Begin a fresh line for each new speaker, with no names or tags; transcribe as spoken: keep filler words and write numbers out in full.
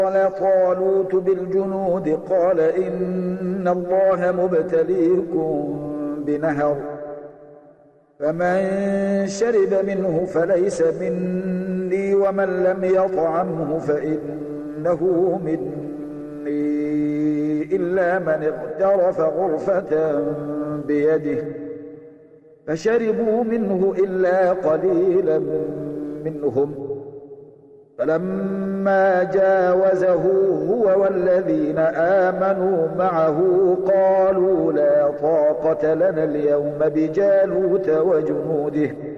قال طالوت بالجنود قال إن الله مبتليكم بنهر فمن شرب منه فليس مني ومن لم يطعمه فإنه مني إلا من اغترف غرفة بيده فشربوا منه إلا قليلا منهم فلما جاوزه هو والذين آمنوا معه قالوا لا طاقة لنا اليوم بجالوت وجنوده